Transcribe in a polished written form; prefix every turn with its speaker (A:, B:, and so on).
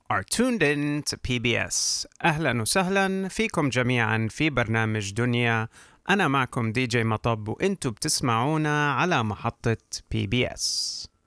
A: are tuned in to PBS. أهلا وسهلا فيكم جميعا في برنامج دنيا. أنا معكم دي جي مطب وإنتوا بتسمعونا على محطة PBS.